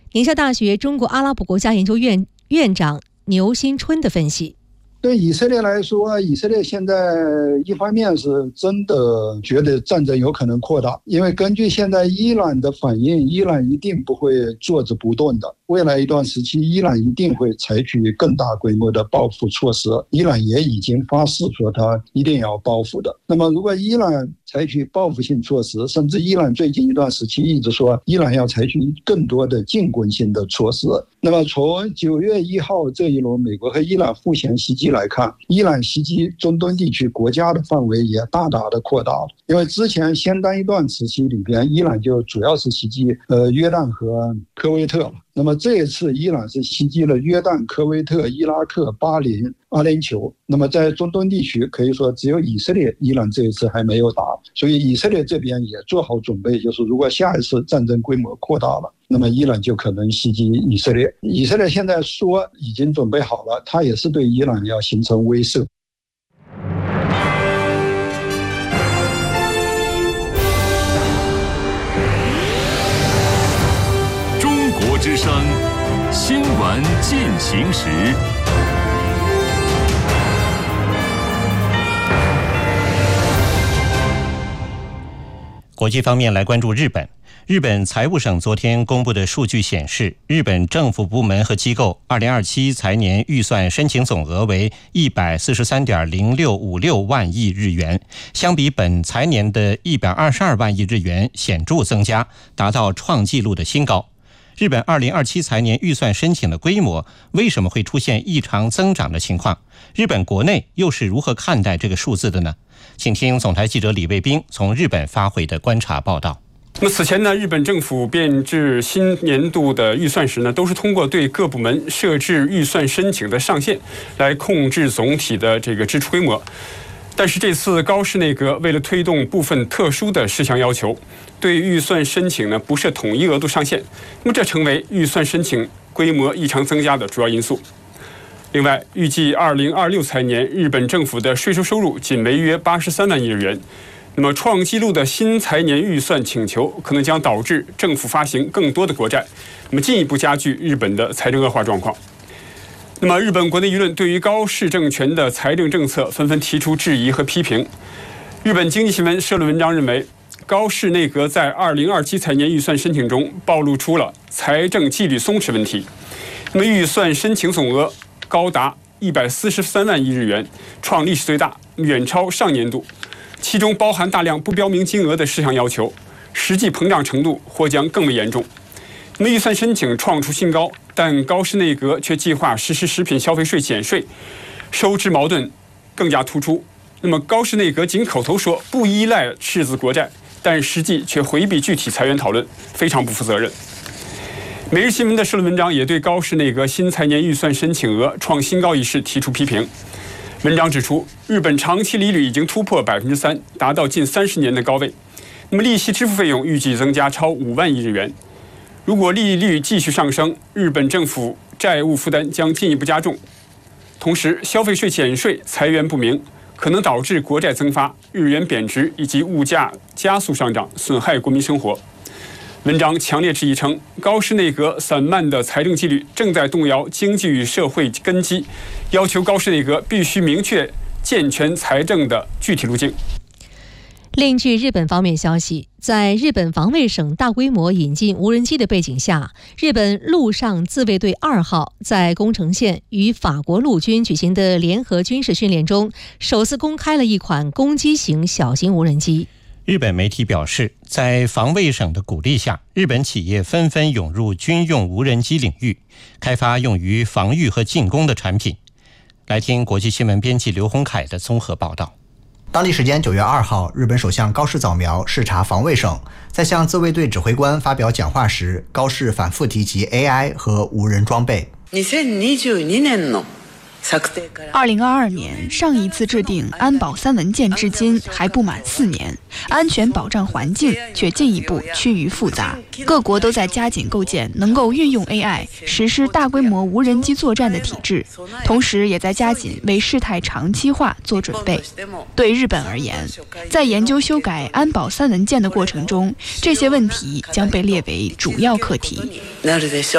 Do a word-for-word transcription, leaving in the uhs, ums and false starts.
宁夏大学中国阿拉伯国家研究院院长牛新春的分析。 对以色列来说，以色列现在一方面是真的觉得战争有可能扩大，因为根据现在伊朗的反应，伊朗一定不会坐着不动的。未来一段时期，伊朗一定会采取更大规模的报复措施，伊朗也已经发誓说他一定要报复的。那么如果伊朗采取报复性措施，甚至伊朗最近一段时期一直说伊朗要采取更多的进攻性的措施，那么从九月一号这一轮美国和伊朗互相袭击来看，伊朗袭击中东地区国家的范围也大大的扩大了。因为之前相当一段时期里边，伊朗就主要是袭击呃约旦和科威特，那么这一次伊朗是袭击了约旦、科威特、伊拉克、巴林、阿联酋。那么在中东地区可以说只有以色列伊朗这一次还没有打，所以以色列这边也做好准备，就是如果下一次战争规模扩大了，那么伊朗就可能袭击以色列。以色列现在说已经准备好了，他也是对伊朗要形成威慑。 中国之声新闻进行时。 国际方面来关注日本。日本财务省昨天公布的数据显示，日本政府部门和机构二零二七财年预算申请总额为一百四十三点零六五六万亿日元，相比本财年的一百二十二万亿日元显著增加，达到创纪录的新高。日本二零二七财年预算申请的规模为什么会出现异常增长的情况？日本国内又是如何看待这个数字的呢？请听总台记者李卫兵从日本发回的观察报道。 那么此前呢，日本政府编制新年度的预算时呢，都是通过对各部门设置预算申请的上限来控制总体的这个支出规模。但是这次高市内阁为了推动部分特殊的事项要求，对预算申请呢不设统一额度上限，那么这成为预算申请规模异常增加的主要因素。另外，预计二零二六财年日本政府的税收收入仅为约八十三万亿日元。那么创纪录的新财年预算请求可能将导致政府发行更多的国债，那么进一步加剧日本的财政恶化状况。那么日本国内舆论对于高市政权的财政政策纷纷提出质疑和批评。日本经济新闻社论文章认为，高市内阁在二零二七财年预算申请中暴露出了财政纪律松弛问题。那么预算申请总额高达一百四十三万亿日元，创历史最大，远超上年度。其中包含大量不标明金额的事项要求，实际膨胀程度或将更为严重。那么预算申请创出新高，但高市内阁却计划实施食品消费税减税，收支矛盾更加突出。那么高市内阁仅口头说不依赖赤字国债，但实际却回避具体裁员讨论，非常不负责任。每日新闻的社论文章也对高市内阁新财年预算申请额创新高一事提出批评。文章指出，日本长期利率已经突破百分之三，达到近三十年的高位。那么利息支付费用预计增加超五万亿日元。如果利率继续上升，日本政府债务负担将进一步加重。同时，消费税减税、财源不明，可能导致国债增发、日元贬值以及物价加速上涨，损害国民生活。文章强烈质疑称，高市内阁散漫的财政纪律正在动摇经济与社会根基，要求高市内阁必须明确健全财政的具体路径。 另据日本方面消息，在日本防卫省大规模引进无人机的背景下，日本陆上自卫队二号在宫城县与法国陆军举行的联合军事训练中，首次公开了一款攻击型小型无人机。 日本媒体表示，在防卫省的鼓励下，日本企业纷纷涌入军用无人机领域，开发用于防御和进攻的产品。来听国际新闻编辑刘洪凯的综合报道。 当地时间九月二号，日本首相高市早苗视察防卫省，在向自卫队指挥官发表讲话时，高市反复提及 A I 和无人装备。 二零二二年上一次制定安保三文件至今还不满四年，安全保障环境却进一步趋于复杂。各国都在加紧构建能够运用 A I 实施大规模无人机作战的体制，同时也在加紧为事态长期化做准备。对日本而言，在研究修改安保三文件的过程中，这些问题将被列为主要课题。